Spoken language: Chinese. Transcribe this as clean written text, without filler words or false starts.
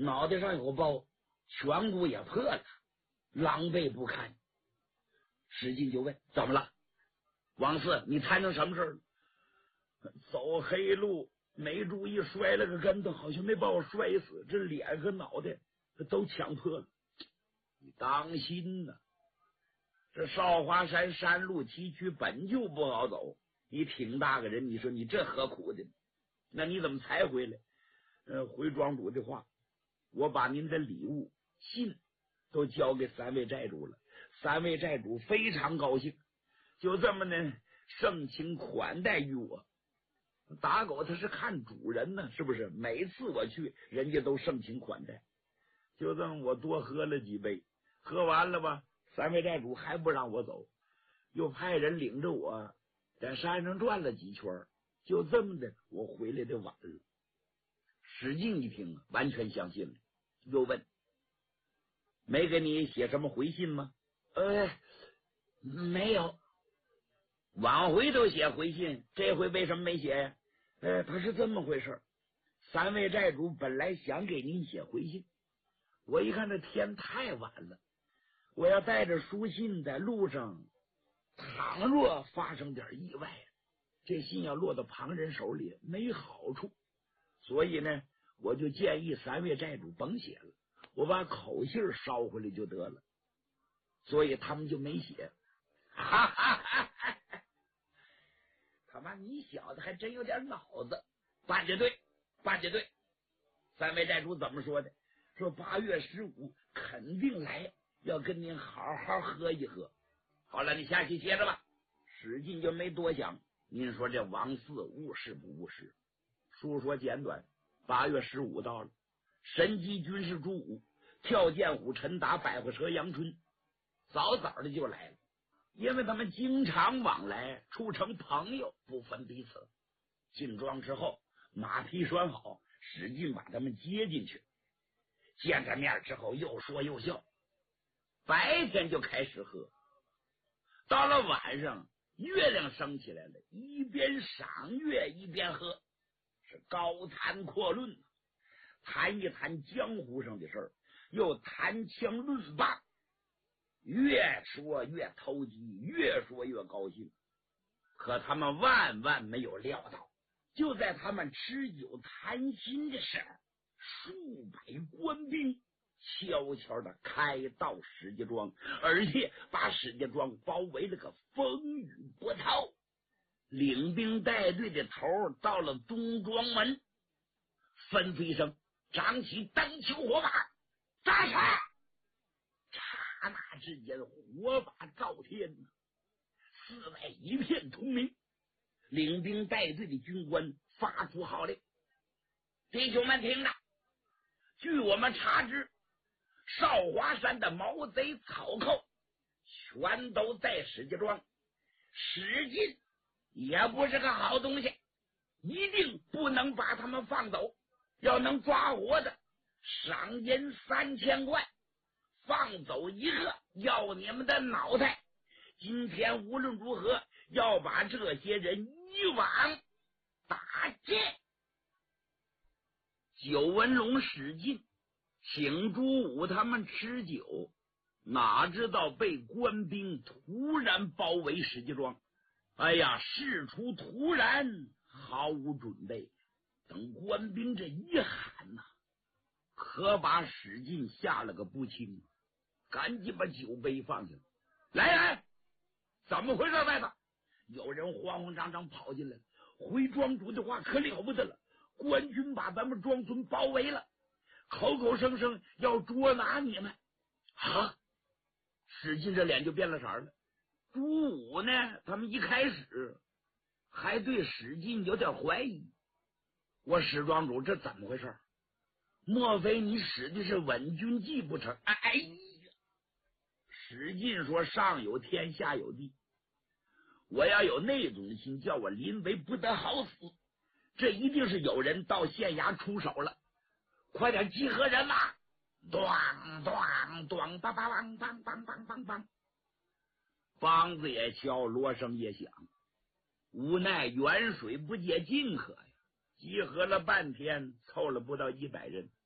脑袋上有包，颧骨也破了，狼狈不堪。史进就问：怎么了？王四，你摊成什么事了？走黑路没注意摔了个跟头，好像没把我摔死，这脸和脑袋都呛破了。你当心呐，这少华山山路崎岖，本就不好走，你挺大个人，你说你这何苦的？那你怎么才回来？回庄主的话，我把您的礼物信都交给三位寨主了，三位寨主非常高兴，就这么呢盛情款待于我。打狗他是看主人呢，是不是？每次我去，人家都盛情款待。就这么我多喝了几杯，喝完了吧，三位寨主还不让我走，又派人领着我在山上转了几圈，就这么的我回来的晚了。史进一听完全相信了，又问：没给你写什么回信吗？没有。往回都写回信，这回为什么没写呀？他是这么回事，三位寨主本来想给您写回信，我一看这天太晚了，我要带着书信在路上，倘若发生点意外，这信要落到旁人手里没好处，所以呢，我就建议三位寨主甭写了，我把口信捎回来就得了，所以他们就没写。哈哈哈哈！他妈，你小子还真有点脑子，办得对，办得对。三位寨主怎么说的？说8月15肯定来，要跟您好好喝一喝。好了，你下去接着吧。史进就没多想，您说这王四务实不务实？书说简短，8月15到了，神机军师朱武、跳涧虎陈达、百花蛇杨春早早的就来了，因为他们经常往来，处成朋友，不分彼此。进庄之后，马匹拴好，史进把他们接进去，见着面之后又说又笑。白天就开始喝，到了晚上月亮升起来了，一边赏月一边喝，是高谈阔论，谈一谈江湖上的事儿，又谈枪论霸，越说越投机，越说越高兴。可他们万万没有料到，就在他们吃酒谈心的时候，数百官兵悄悄的开到史家庄，而且把史家庄包围了个风雨不透。领兵带队的头到了东庄门，纷飞声，张起灯球火把，扎杀！刹那之间，火把照天，四外一片通明。领兵带队的军官发出号令：弟兄们听着，据我们查知，少华山的毛贼草寇全都在史家庄，史进也不是个好东西，一定不能把他们放走，要能抓活的，赏银3000贯，放走一个要你们的脑袋。今天无论如何要把这些人一网打尽。九纹龙史进请朱武他们吃酒，哪知道被官兵突然包围史家庄。哎呀，事出突然，毫无准备。等官兵这一喊呐，可把史进吓了个不轻，赶紧把酒杯放下。来，怎么回事？外头有人慌慌张张跑进来了，回庄主的话可了不得了，官军把咱们庄村包围了，口口声声要捉拿你们啊！史进这脸就变了色了。朱武呢，他们一开始还对史进有点怀疑，我史庄主这怎么回事？莫非你使的是稳军计不成？哎呀！史进说：上有天下有地，我要有那种心，叫我临危不得好死，这一定是有人到县衙出手了，快点集合人马！咚咚咚，梆梆梆梆梆梆梆，梆子也敲，锣声也响。无奈远水不解近渴呀，集合了半天，凑了不到100人。